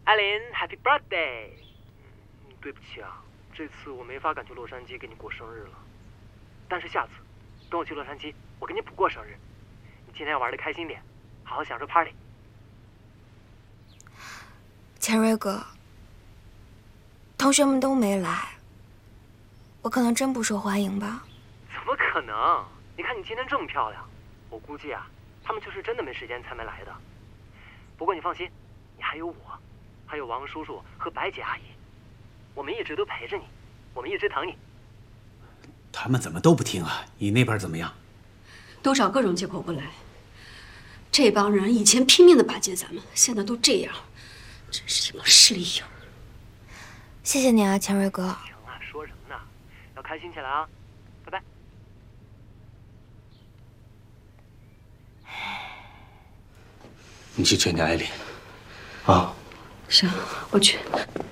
艾琳 ，Happy Birthday！对不起啊，这次我没法赶去洛杉矶给你过生日了。但是下次，等我去洛杉矶，我给你补过生日。你今天玩的开心点，好好享受 party。 钱瑞哥，同学们都没来，我可能真不受欢迎吧？ 怎么可能？你看你今天这么漂亮，我估计啊，他们就是真的没时间才没来的。不过你放心，你还有我，还有王叔叔和白姐阿姨，我们一直都陪着你，我们一直疼你。 他们怎么都不听啊？你那边怎么样？ 都找各种借口不来。这帮人以前拼命的巴结咱们，现在都这样，真是一帮势利眼。 谢谢你啊，钱瑞哥。 行啊，说什么呢？要开心起来啊！拜拜。 你去劝劝艾琳，啊。 行，我去。